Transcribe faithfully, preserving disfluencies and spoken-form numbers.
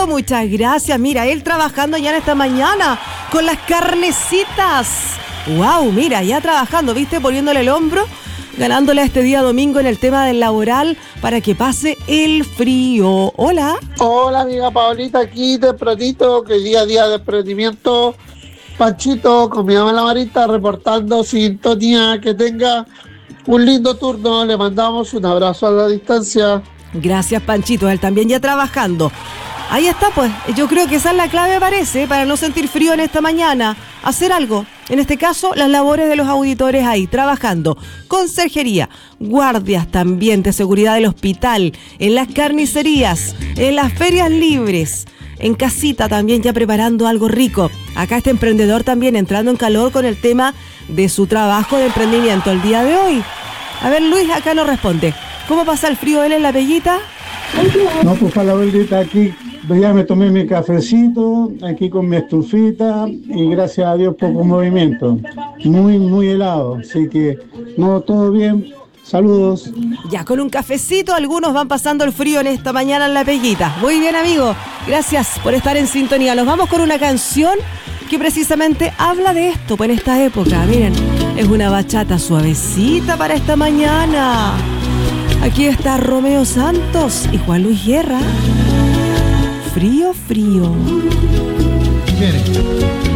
Panchito, muchas gracias. Mira, él trabajando ya en esta mañana con las carnecitas. Wow, mira, ya trabajando, ¿viste? Poniéndole el hombro, ganándole a este día domingo en el tema del laboral para que pase el frío. Hola. Hola, amiga Paolita, aquí tempranito, que día a día de emprendimiento. Panchito, con mi mamá la Marita, reportando sintonía. Que tenga un lindo turno. Le mandamos un abrazo a la distancia. Gracias, Panchito, él también ya trabajando. Ahí está, pues, yo creo que esa es la clave, parece, para no sentir frío en esta mañana. Hacer algo, en este caso, las labores de los auditores ahí, trabajando. Conserjería, guardias también de seguridad del hospital, en las carnicerías, en las ferias libres, en casita también ya preparando algo rico. Acá este emprendedor también entrando en calor con el tema de su trabajo de emprendimiento el día de hoy. A ver, Luis, acá nos responde. ¿Cómo pasa el frío él en la Pellita? No, pues para la verdita aquí, ya me tomé mi cafecito, aquí con mi estufita y gracias a Dios poco movimiento. Muy, muy helado, así que no, todo bien. Saludos. Ya con un cafecito, algunos van pasando el frío en esta mañana en la Pellita. Muy bien, amigo. Gracias por estar en sintonía. Nos vamos con una canción que precisamente habla de esto, pues en esta época. Miren, es una bachata suavecita para esta mañana. Aquí está Romeo Santos y Juan Luis Guerra. Frío, frío. ¿Quieres?